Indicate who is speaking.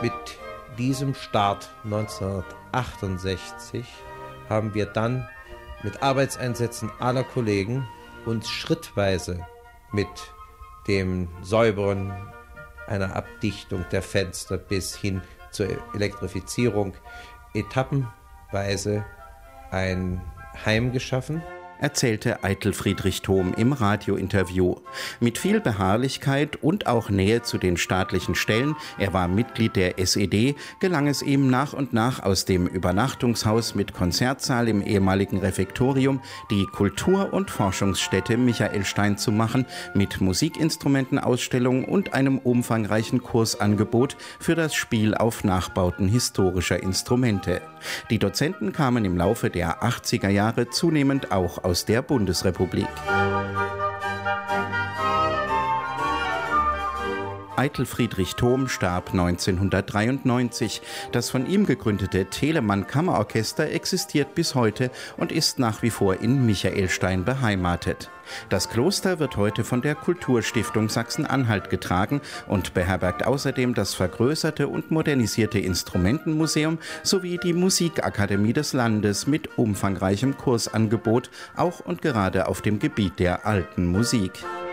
Speaker 1: Mit diesem Start 1968 haben wir dann mit Arbeitseinsätzen aller Kollegen uns schrittweise mit dem Säubern einer Abdichtung der Fenster bis hin zur Elektrifizierung etappenweise ein Heim geschaffen,
Speaker 2: erzählte Eitel Friedrich Thom im Radiointerview. Mit viel Beharrlichkeit und auch Nähe zu den staatlichen Stellen, er war Mitglied der SED, gelang es ihm nach und nach aus dem Übernachtungshaus mit Konzertsaal im ehemaligen Refektorium die Kultur- und Forschungsstätte Michaelstein zu machen, mit Musikinstrumentenausstellung und einem umfangreichen Kursangebot für das Spiel auf Nachbauten historischer Instrumente. Die Dozenten kamen im Laufe der 80er Jahre zunehmend auch aus der Bundesrepublik. Eitel Friedrich Thom starb 1993. Das von ihm gegründete Telemann Kammerorchester existiert bis heute und ist nach wie vor in Michaelstein beheimatet. Das Kloster wird heute von der Kulturstiftung Sachsen-Anhalt getragen und beherbergt außerdem das vergrößerte und modernisierte Instrumentenmuseum sowie die Musikakademie des Landes mit umfangreichem Kursangebot, auch und gerade auf dem Gebiet der alten Musik.